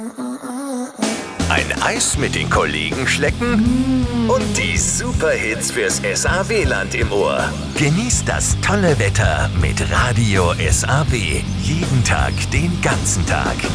Ein Eis mit den Kollegen schlecken und die Superhits fürs SAW-Land im Ohr. Genießt das tolle Wetter mit Radio SAW. Jeden Tag, den ganzen Tag.